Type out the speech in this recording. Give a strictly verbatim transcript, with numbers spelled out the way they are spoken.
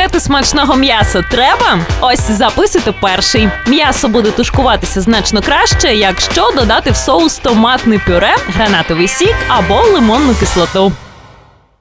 пакети смачного м'яса треба? Ось записуйте перший. М'ясо буде тушкуватися значно краще, якщо додати в соус томатне пюре, гранатовий сік або лимонну кислоту.